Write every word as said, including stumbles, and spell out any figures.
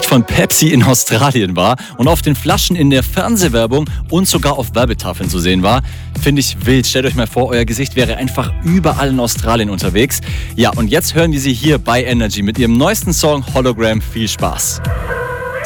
von Pepsi in Australien war und auf den Flaschen in der Fernsehwerbung und sogar auf Werbetafeln zu sehen war. Finde ich wild. Stellt euch mal vor, euer Gesicht wäre einfach überall in Australien unterwegs. Ja, und jetzt hören wir sie hier bei Energy mit ihrem neuesten Song Hologram. Viel Spaß.